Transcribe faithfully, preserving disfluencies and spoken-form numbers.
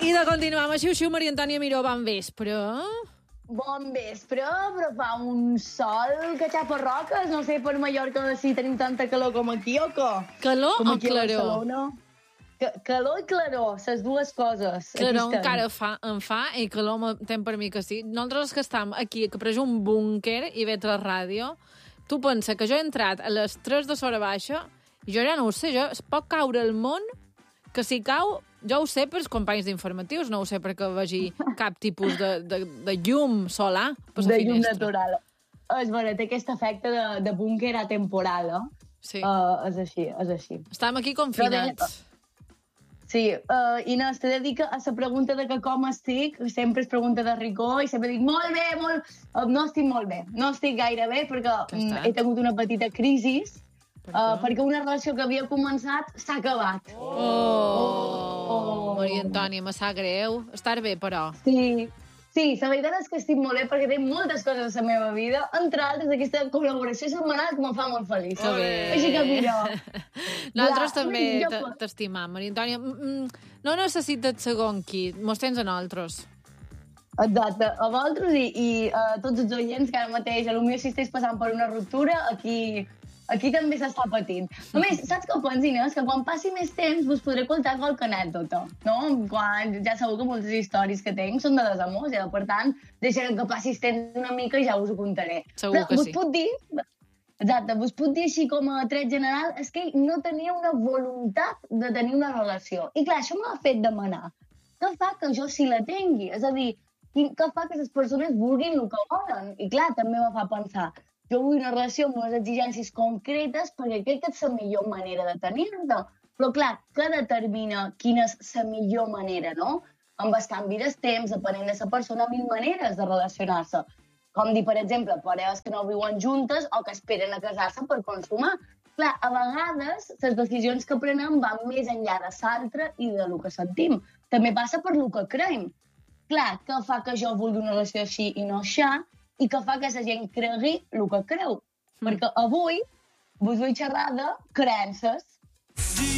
I de continuar amb Xiu-Xiu, Maria Antònia Miró, bon vespre. Bon vespre, però fa un sol que xapa roques. No sé, per Mallorca si tenim tanta calor com aquí o què? Calor com o claror? Que, calor i claror, les dues coses. Claror encara fa, en fa i calor m'entén per mi que sí. Nosaltres que estem aquí, que pareix un búnquer i veig la ràdio, tu pensa que jo he entrat a les tres de Sora Baixa i jo ja no ho sé, jo, es pot caure el món que si cau, jo ho sé pels companys d'informatius, no ho sé perquè vegi cap tipus de, de, de llum solar per la de finestra. llum natural. És vera, té aquest efecte de, de búnquer atemporal, eh? Sí. Uh, és així, és així. Estem aquí confinats. Sí, uh, Inés, t'he de dir que a la pregunta de que com estic, sempre és pregunta de rigor i sempre dic molt bé, molt... Uh, no estic molt bé, no estic gaire bé perquè mm, he tingut una petita crisi uh, perquè una relació que havia començat s'ha acabat. Oh, oh, oh. Maria Antònia, me sap greu. Estar bé, però. Sí, sí, la veritat és que estic molt bé perquè tinc moltes coses a la meva vida, entre altres aquesta col·laboració setmanal que em fa molt feliç. Que bé. Així que millor. Nosaltres Clar, també jo... t'estimam, Maria Antònia. No necessites segon qui, mos tens a nosaltres. Exacte, a vosaltres i, i a tots els oients que ara mateix, potser si esteu passant per una ruptura, aquí, aquí també s'està patint. A més, saps què penso, Inés? Que quan passi més temps vos podré contar qualque anècdota, no? Quan ja sabeu que moltes històries que tinc són de desamors, i per tant, deixarem que passis temps una mica i ja us ho contaré. Segur Però que vos sí. puc dir... Exacte, vos puc dir així com a tret general, és que no tenia una voluntat de tenir una relació. I clar, això m'ha fet demanar. Què fa que jo sí la tingui? És a dir, què fa que les persones vulguin el que volen? I clar, també me fa pensar, jo vull una relació amb unes exigències concretes perquè crec que és la millor manera de tenir-la. Però clar, què determina quina és la millor manera, no? Amb el canvi del temps, depenent de la persona, mil maneres de relacionar-se. Com dir, per exemple, parelles que no viuen juntes o que esperen a casar-se per consumar. Clar, a vegades les decisions que prenem van més enllà de l'altre i del que sentim. També passa per el que creiem. Clar, què fa que jo vulgui una relació així i no així, i què fa que la gent cregui el que creu. Mm. Perquè avui vos vull xerrar de creences.